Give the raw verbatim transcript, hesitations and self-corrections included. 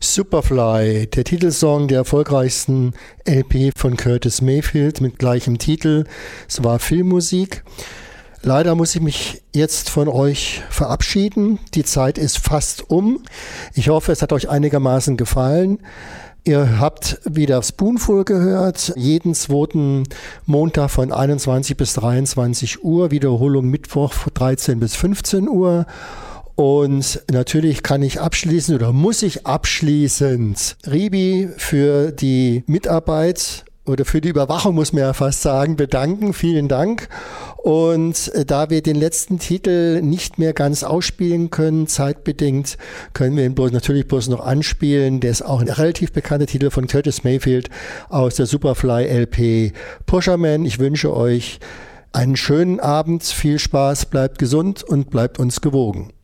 Superfly, der Titelsong der erfolgreichsten L P von Curtis Mayfield mit gleichem Titel. Es war Filmmusik. Leider muss ich mich jetzt von euch verabschieden. Die Zeit ist fast um. Ich hoffe, es hat euch einigermaßen gefallen. Ihr habt wieder Spoonful gehört, jeden zweiten Montag von einundzwanzig bis dreiundzwanzig Uhr, Wiederholung Mittwoch von dreizehn bis fünfzehn Uhr. Und natürlich kann ich abschließend oder muss ich abschließend Ribi für die Mitarbeit oder für die Überwachung, muss man ja fast sagen, bedanken. Vielen Dank. Und da wir den letzten Titel nicht mehr ganz ausspielen können, zeitbedingt, können wir ihn bloß, natürlich bloß noch anspielen. Der ist auch ein relativ bekannter Titel von Curtis Mayfield aus der Superfly L P Pusherman. Ich wünsche euch einen schönen Abend, viel Spaß, bleibt gesund und bleibt uns gewogen.